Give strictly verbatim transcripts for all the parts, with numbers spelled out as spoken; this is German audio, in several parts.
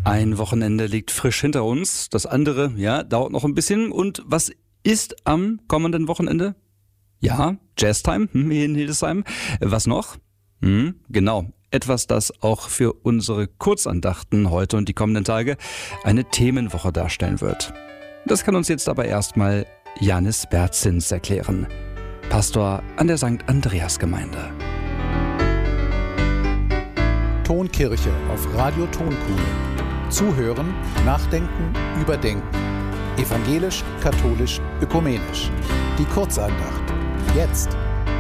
Ein Wochenende liegt frisch hinter uns, das andere, ja, dauert noch ein bisschen. Und was ist am kommenden Wochenende? Ja, Jazztime hier in Hildesheim. Was noch? Hm, genau, etwas, das auch für unsere Kurzandachten heute und die kommenden Tage eine Themenwoche darstellen wird. Das kann uns jetzt aber erstmal Janis Berzins erklären, Pastor an der Sankt Andreas Gemeinde. Tonkirche auf Radio Tonkuhle. Zuhören, nachdenken, überdenken. Evangelisch, katholisch, ökumenisch. Die Kurzandacht. Jetzt.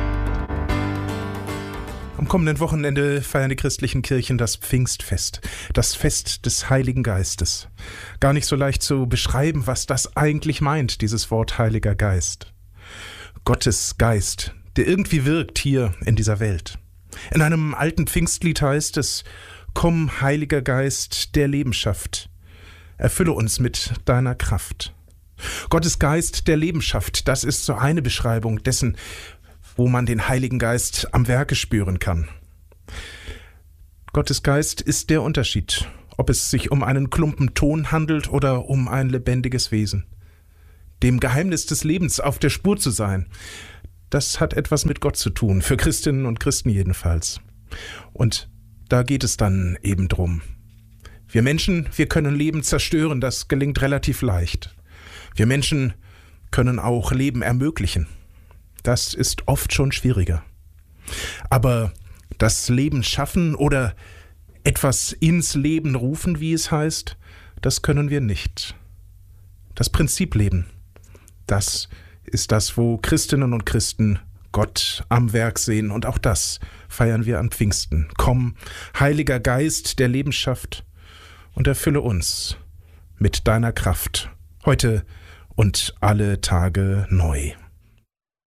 Am kommenden Wochenende feiern die christlichen Kirchen das Pfingstfest, das Fest des Heiligen Geistes. Gar nicht so leicht zu beschreiben, was das eigentlich meint, dieses Wort Heiliger Geist. Gottes Geist, der irgendwie wirkt hier in dieser Welt. In einem alten Pfingstlied heißt es: Komm, Heiliger Geist, der Leben schafft, erfülle uns mit deiner Kraft. Gottes Geist, der Leben schafft, das ist so eine Beschreibung dessen, wo man den Heiligen Geist am Werke spüren kann. Gottes Geist ist der Unterschied, ob es sich um einen Klumpen Ton handelt oder um ein lebendiges Wesen. Dem Geheimnis des Lebens auf der Spur zu sein, das hat etwas mit Gott zu tun, für Christinnen und Christen jedenfalls. Und da geht es dann eben drum. Wir Menschen, wir können Leben zerstören, das gelingt relativ leicht. Wir Menschen können auch Leben ermöglichen. Das ist oft schon schwieriger. Aber das Leben schaffen oder etwas ins Leben rufen, wie es heißt, das können wir nicht. Das Prinzip Leben, das ist das, wo Christinnen und Christen Gott am Werk sehen. Und auch das feiern wir an Pfingsten. Komm, Heiliger Geist, der Leben schafft, und erfülle uns mit deiner Kraft, heute und alle Tage neu.